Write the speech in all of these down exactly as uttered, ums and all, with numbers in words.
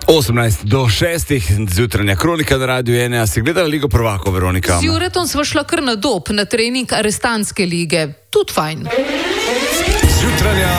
osemnajst do šestih, zjutranja kronika na Radiu ena. Si gledala Ligo prvakov, Veronika? Z Juretom sva šla kar na Dob, na trening arestantske lige. Tudi fajn. Zjutranja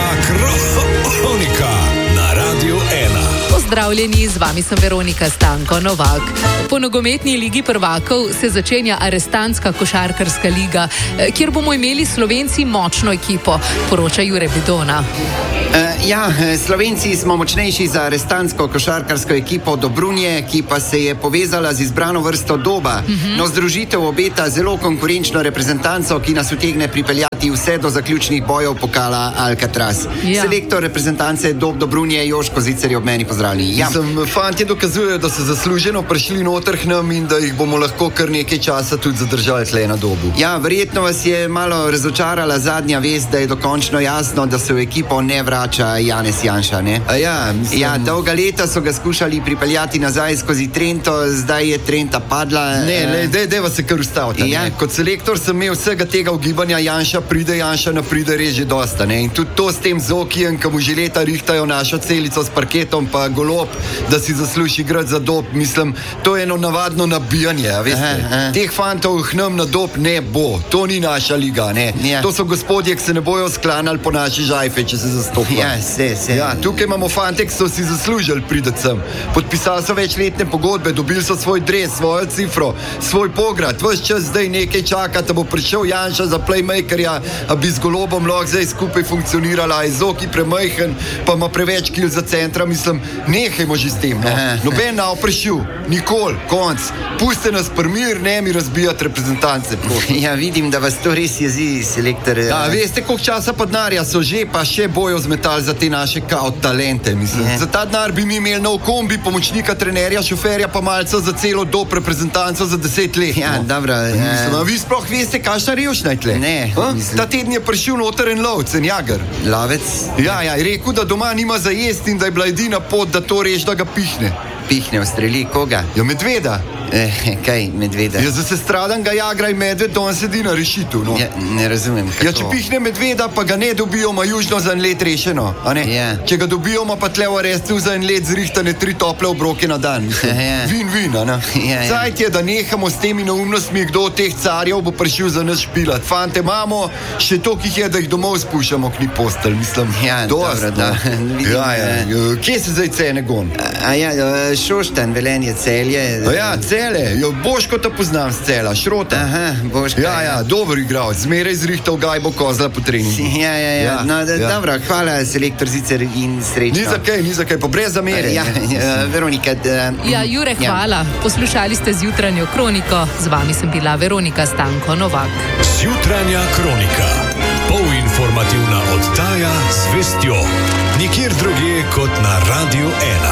kronika na Radiu ena. Pozdravljeni, z vami sem Veronika Stanko Novak. Po nogometni Ligi prvakov se začenja arestantska košarkarska liga, kjer bomo imeli Slovenci močno ekipo, poroča Jure Bidona. Uh, ja, Slovenci smo močnejši za arestantsko košarkarsko ekipo Dobrunje, ki pa se je povezala z izbrano vrsto Doba. Uh-huh. No, združitev obeta zelo konkurenčno reprezentanco, ki nas utegne pripeljati vse do zaključnih bojev pokala Alcatraz. Ja. Selektor reprezentance Dob Dobrunje Joško Zicer je ob meni, pozdravljeni. Ja. Mislim, fantje dokazujejo, da so zasluženo prišli noter k nam in da jih bomo lahko kar nekaj časa tudi zadržali tle na Dobu. Ja, verjetno vas je malo razočarala zadnja vest, da je dokončno jasno, da se v ekipo ne vrača Janez Janša, ne? A ja, mislim... Ja, dolga leta so ga skušali pripeljati nazaj skozi Trento, zdaj je Trenta padla. Ne, ne, dej, dejva se kar ustaviti. Ja. Kot selektor sem imel vsega tega ugibanja, Janša pride, Janša ne pride, reže dosta, ne? In tudi to s tem Zokijem, ki mu že leta rihtajo našo celico s parketom, pa Golob, da si zasluži igrati za Dob, mislim, to je eno navadno nabijanje, a veste? Aha, aha. Teh fantov k nam na Dob ne bo, to ni naša liga, ne? Ja. To so gospodje, ki se ne bojo sklanjali po naši žajfe, če se zastopijo. Ja, se, se. Ja, tukaj imamo fante, ki so si zaslužili prideti sem. Podpisali so večletne pogodbe, dobili so svoj dres, svojo cifro, svoj pograd. Ves čas zdaj nekaj čaka, da bo prišel Janša za playmakerja, a bi z Golobom lahko zdaj skupaj funkcionirala, je Zoki premajhen, pa ima preveč kil za centra, mislim, nehajmo že s tem, no. Noben na oprešil, nikoli, konc. Puste nas primir, ne mi razbijati reprezentance. Ja, vidim, da vas to res jezi, selektor. Ja, veste, koliko časa pa denarja so že, pa še bojo zmetali za te naše kao talente, mislim. Yeah. Za ta denar bi mi imeli nov kombi, pomočnika, trenerja, šoferja, pa malca za celo Dob reprezentanco za deset let. Ja, no. dobro. Mislim, a vi sploh veste, kakšna revšna je tle? Ne. Ta teden je prišel noter en lovec, en jager. Lovec? Ja, ja, je rekel, da doma nima za jesti in da je bila edina pot, da to reši, da ga pihne. Pihne, ustreli koga? Ja, medveda. Eh, kaj, medveda? Ja, za sestradanega jagra in medved, da on sedi na rešitu, no. Ja, ne razumem, kako. Ja, če pihne medveda, pa ga ne dobijo, ima južno za en let rešeno, a ne? Ja. Če ga dobijo, ima pa tle v arestu za en let zrihtane tri tople obroke na dan, mislim. Ja. Vin, vin, a ne? Ja, ja. Zajt je, da nehamo s temi neumnostmi, kdo od teh carjev bo prišel za nas špilat. Fante imamo, še toliko jih je, da jih domov spuščamo k ni postelj, mislim. Ja, dost, dobro, da. No. Ja, ja, ja. Kje se zdaj cene gon? A ja, Šoštanj, Velenje, Celje. A ja, Celje, jo Boško te poznam z Cela, Šrota. Aha, Boško. Ja, ja, dober igralec, zmeraj zrihtal gajbo kozla po treningu. Ja, ja, ja, ja, no, da, ja. Dobro, hvala, selektor Zicer in srečno. Ni za kaj, ni za kaj, pa brez zamere. Ja, ja, Veronika. Da, ja, Jure, hvala. Ja. Poslušali ste zjutranjo kroniko, z vami sem bila Veronika Stanko Novak. Zjutranja kronika, polinformativna oddaja z vestjo, nikjer drugje kot na Radiu ena.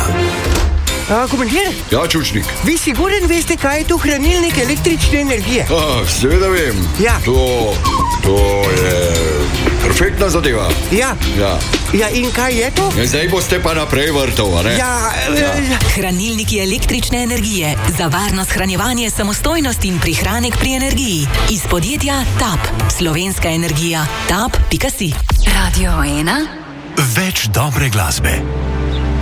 A, komandir? Ja, Čučnik. Vi siguren veste, kaj je to hranilnik električne energije? Ah, seveda vem. Ja. To, to je perfektna zadeva. Ja. Ja. Ja, in kaj je to? Ja, zdaj boste pa naprej vrtov, a ne? Ja. Ja. Hranilniki električne energije za varno shranjevanje, samostojnost in prihranek pri energiji. Iz podjetja TAP. Slovenska energija. tap pika si. Radio ena. Več dobre glasbe.